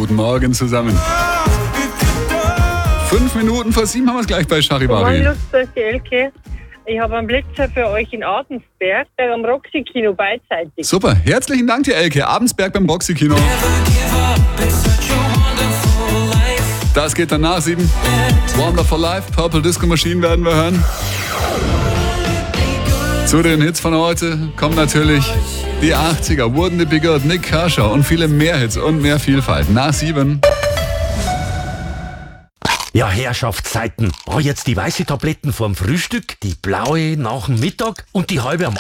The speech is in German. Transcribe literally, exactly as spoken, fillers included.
Guten Morgen zusammen. Fünf Minuten vor sieben haben wir es gleich bei Charivari. Hallo, das ist die Elke. Ich habe einen Blitzer für euch in Adensberg, der am Roxy-Kino beidseitig. Super, herzlichen Dank dir, Elke. Abensberg beim Roxy-Kino. Das geht dann nach sieben. Wonderful Life, Purple Disco Machine werden wir hören. Zu den Hits von heute kommen natürlich die achtziger, Wouldn't It Be Good, Nick Kershaw und viele mehr Hits und mehr Vielfalt. Nach sieben. Ja, Herrschaftszeiten. War jetzt die weiße Tabletten vorm Frühstück, die blaue nach dem Mittag und die halbe am